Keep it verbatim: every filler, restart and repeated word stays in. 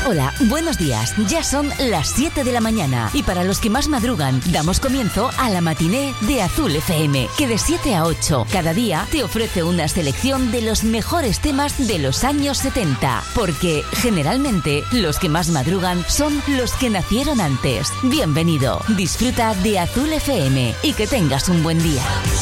Hola, buenos días. Ya son las siete de la mañana y para los que más madrugan, damos comienzo a la matiné de Azul F M, que de siete a ocho cada día te ofrece una selección de los mejores temas de los años setenta, porque generalmente los que más madrugan son los que nacieron antes. Bienvenido, disfruta de Azul F M y que tengas un buen día.